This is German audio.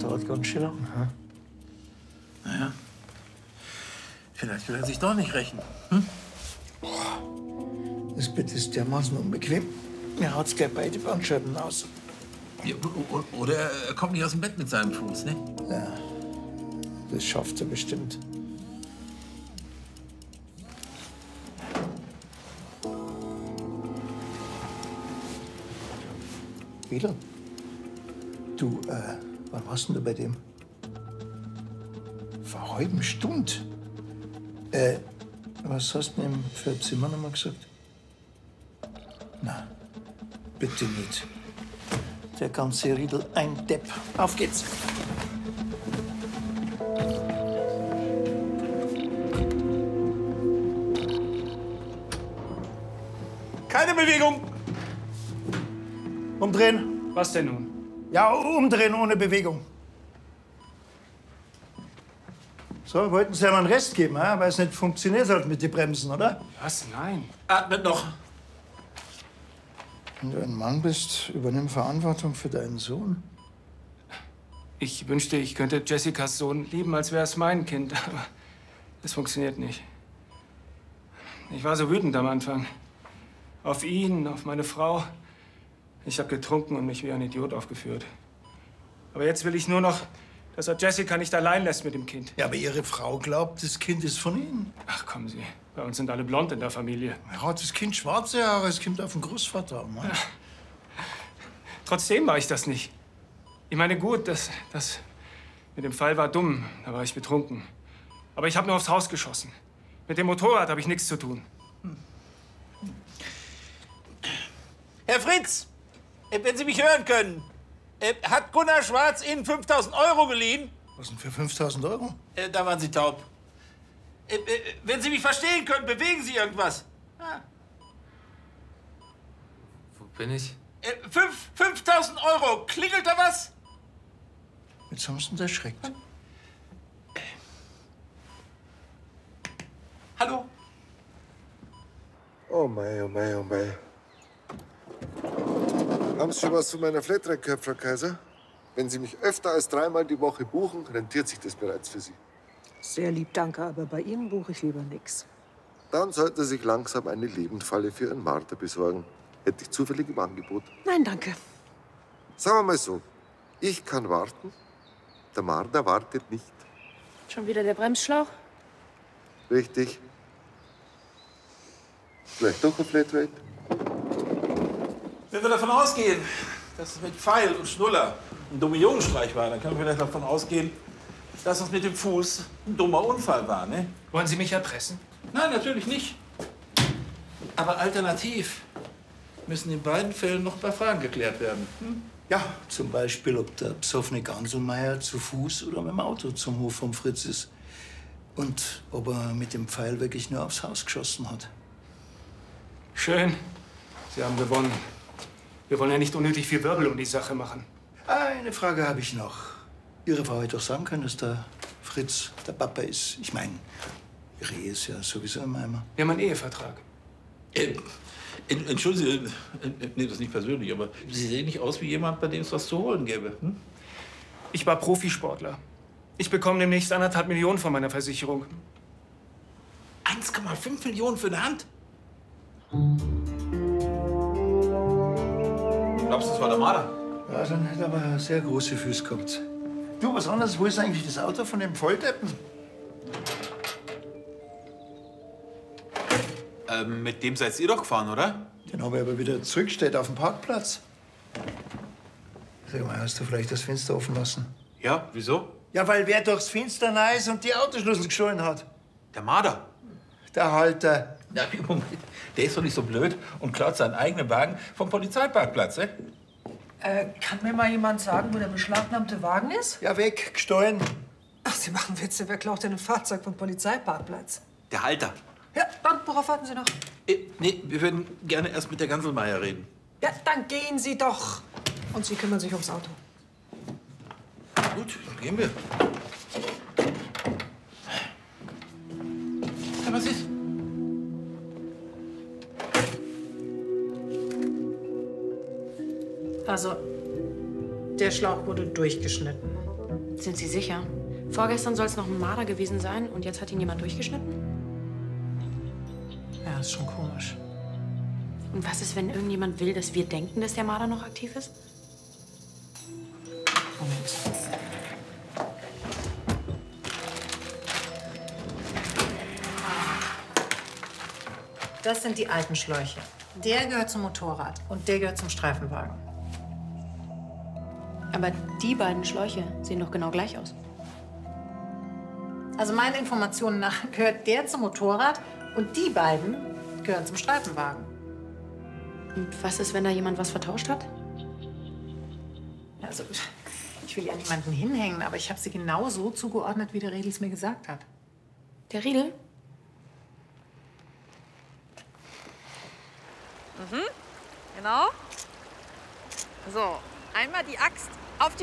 dauert ganz schön lang. Aha. Naja, vielleicht will er sich doch nicht rächen. Hm? Das Bett ist dermaßen unbequem. Mir haut's gleich beide Bandscheiben aus. Ja, oder er kommt nicht aus dem Bett mit seinem Fuß, ne? Ja, das schafft er bestimmt. Wieland, du, wann warst denn du bei dem? Vor einer halben Stunde. Was hast du ihm für ein Zimmer nochmal gesagt? Na, bitte nicht. Der ganze Riedel ein Depp. Auf geht's. Keine Bewegung. Umdrehen. Was denn nun? Ja, umdrehen ohne Bewegung. So, wollten Sie ja mal einen Rest geben, weil es nicht funktioniert hat mit den Bremsen, oder? Was? Nein. Atmet noch. Wenn du ein Mann bist, übernimm Verantwortung für deinen Sohn. Ich wünschte, ich könnte Jessicas Sohn lieben, als wäre es mein Kind. Aber es funktioniert nicht. Ich war so wütend am Anfang. Auf ihn, auf meine Frau. Ich habe getrunken und mich wie ein Idiot aufgeführt. Aber jetzt will ich nur noch, dass er Jessica nicht allein lässt mit dem Kind. Ja, aber Ihre Frau glaubt, das Kind ist von Ihnen. Ach, kommen Sie. Bei uns sind alle blond in der Familie. Ja, das Kind schwarze Haare, es kommt auf den Großvater an. Ne? Trotzdem war ich das nicht. Ich meine, gut, das mit dem Fall war dumm. Da war ich betrunken. Aber ich habe nur aufs Haus geschossen. Mit dem Motorrad habe ich nichts zu tun. Herr Fritz, wenn Sie mich hören können, hat Gunnar Schwarz Ihnen 5.000 € geliehen? Was denn für 5.000 €? Da waren Sie taub. Wenn Sie mich verstehen können, bewegen Sie irgendwas. Ah. Wo bin ich? 5.000 €. Klingelt da was? Jetzt haben Sie ihn erschreckt. Hallo? Oh mei, oh mei, oh mei. Haben Sie schon was von meiner Flatrate gehört, Frau Kaiser? Wenn Sie mich öfter als 3-mal die Woche buchen, rentiert sich das bereits für Sie. Sehr lieb, danke, aber bei Ihnen buche ich lieber nichts. Dann sollte Sie sich langsam eine Lebendfalle für Ihren Marder besorgen. Hätte ich zufällig im Angebot. Nein, danke. Sagen wir mal so, ich kann warten, der Marder wartet nicht. Schon wieder der Bremsschlauch? Richtig. Vielleicht doch eine Flatrate? Wenn wir davon ausgehen, dass es mit Pfeil und Schnuller ein dummer Jungenstreich war, dann können wir vielleicht davon ausgehen, dass es mit dem Fuß ein dummer Unfall war, ne? Wollen Sie mich erpressen? Nein, natürlich nicht. Aber alternativ müssen in beiden Fällen noch ein paar Fragen geklärt werden. Hm? Ja, zum Beispiel, ob der besoffene Ganselmeier zu Fuß oder mit dem Auto zum Hof vom Fritz ist. Und ob er mit dem Pfeil wirklich nur aufs Haus geschossen hat. Schön. Sie haben gewonnen. Wir wollen ja nicht unnötig viel Wirbel um die Sache machen. Eine Frage habe ich noch. Ihre Frau hätte doch sagen können, dass der Fritz der Papa ist. Ich meine, Ihre Ehe ist ja sowieso im Eimer. Wir haben einen Ehevertrag. Entschuldigen Sie, nee, das ist nicht persönlich, aber Sie sehen nicht aus wie jemand, bei dem es was zu holen gäbe. Hm? Ich war Profisportler. Ich bekomme demnächst 1,5 Millionen von meiner Versicherung. 1,5 Millionen für eine Hand? Glaubst du, das war der Marder? Ja, dann hätte er aber sehr große Füße gehabt. Du, was anderes, wo ist eigentlich das Auto von dem Volldeppen? Mit dem seid ihr doch gefahren, oder? Den habe ich aber wieder zurückgestellt auf dem Parkplatz. Sag mal, hast du vielleicht das Fenster offen lassen? Ja, wieso? Ja, weil wer durchs Fenster rein ist und die Autoschlüssel gestohlen hat. Der Marder. Der Halter. Ja, Moment. Der ist doch nicht so blöd und klaut seinen eigenen Wagen vom Polizeiparkplatz, ne? Kann mir mal jemand sagen, wo der beschlagnahmte Wagen ist? Ja, weg, gestohlen. Ach, Sie machen Witze. Wer klaut denn ein Fahrzeug vom Polizeiparkplatz? Der Halter. Ja, dann, worauf warten Sie noch? Nee, wir würden gerne erst mit der Ganselmeier reden. Ja, dann gehen Sie doch. Und Sie kümmern sich ums Auto. Gut, dann gehen wir. Ja, was ist? Also, der Schlauch wurde durchgeschnitten. Sind Sie sicher? Vorgestern soll es noch ein Marder gewesen sein und jetzt hat ihn jemand durchgeschnitten? Ja, ist schon komisch. Und was ist, wenn irgendjemand will, dass wir denken, dass der Marder noch aktiv ist? Moment. Das sind die alten Schläuche. Der gehört zum Motorrad und der gehört zum Streifenwagen. Aber die beiden Schläuche sehen doch genau gleich aus. Also meinen Informationen nach gehört der zum Motorrad und die beiden gehören zum Streifenwagen. Und was ist, wenn da jemand was vertauscht hat? Also, ich will ja niemanden hinhängen, aber ich habe sie genau so zugeordnet, wie der Riedel es mir gesagt hat. Der Riedel? Genau. So, einmal die Axt auf die